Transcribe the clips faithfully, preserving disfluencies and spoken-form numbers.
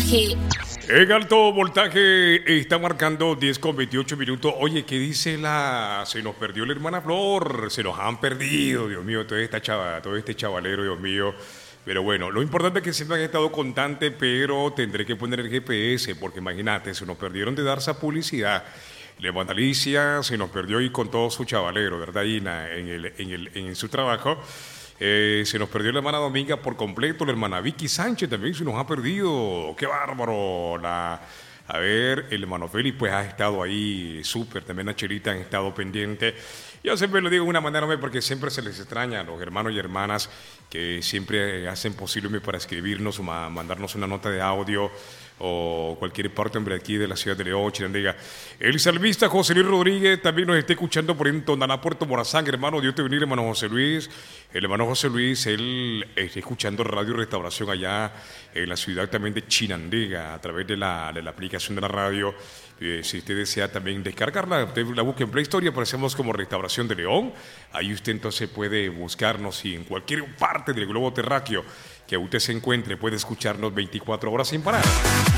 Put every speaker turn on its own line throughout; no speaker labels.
voltaje.
En alto voltaje está marcando diez con veintiocho minutos. Oye, ¿qué dice la...? Se nos perdió la hermana Flor. Se nos han perdido, Dios mío, todo, esta chava, todo este chavalero, Dios mío. Pero bueno, lo importante es que siempre han estado constantes, pero tendré que poner el G P S, porque imagínate, se nos perdieron de dar esa publicidad. La hermana Alicia se nos perdió y con todo su chavalero, ¿verdad, Ina? En, el, en, el, en su trabajo. Eh, se nos perdió la hermana Dominga por completo, la hermana Vicky Sánchez también se nos ha perdido. ¡Qué bárbaro! La, a ver, el hermano Félix pues ha estado ahí súper, también la Chelita han estado pendientes. Yo siempre lo digo de una manera, porque siempre se les extraña a los hermanos y hermanas que siempre hacen posible para escribirnos o mandarnos una nota de audio o cualquier parte, hombre, aquí de la ciudad de León, Chinandega. El salmista José Luis Rodríguez también nos está escuchando por en Tondaná, Puerto Morazán, hermano. Dios te bendiga, hermano José Luis. El hermano José Luis, él está escuchando Radio Restauración allá en la ciudad también de Chinandega a través de la, de la aplicación de la radio. Eh, si usted desea también descargarla, usted la busca en Play Store y aparecemos como Restauración de León. Ahí usted entonces puede buscarnos y en cualquier parte del globo terráqueo que usted se encuentre puede escucharnos veinticuatro horas sin parar.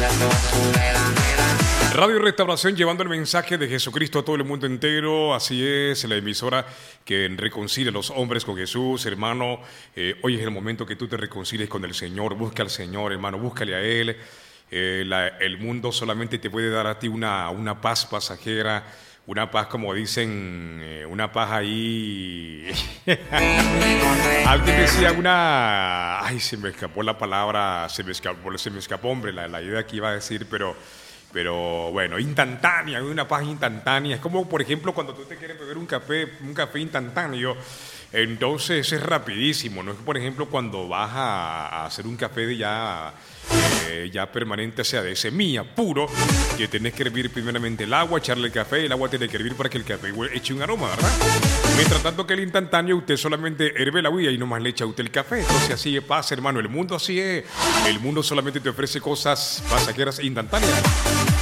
Radio Restauración llevando el mensaje de Jesucristo a todo el mundo entero. Así es, la emisora que reconcilia a los hombres con Jesús, hermano. Eh, hoy es el momento que tú te reconcilies con el Señor. Busca al Señor, hermano, búscale a Él. Eh, la, el mundo solamente te puede dar a ti una, una paz pasajera, una paz, como dicen, eh, una paz ahí. Alguien decía una... Ay, se me escapó la palabra, se me escapó, se me escapó hombre, la, la idea que iba a decir, pero... Pero bueno, instantánea, una paz instantánea. Es como, por ejemplo, cuando tú te quieres beber un café, un café instantáneo, entonces es rapidísimo. No es, por ejemplo, cuando vas a, a hacer un café de ya, eh, ya permanente, o sea, de semilla, puro, que tenés que hervir primeramente el agua, echarle el café, el agua tiene que hervir para que el café eche un aroma, ¿verdad? Mientras tanto que el instantáneo, usted solamente herve el agua y nomás le echa usted el café. Entonces así pasa, hermano. El mundo así es. El mundo solamente te ofrece cosas pasajeras e instantáneas.